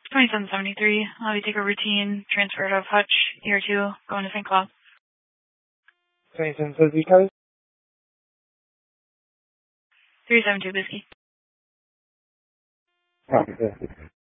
2773. We take a routine transfer out of Hutch, Year 2, going to St. Cloud. 2773 code? 372 Bisky. Copy, sir.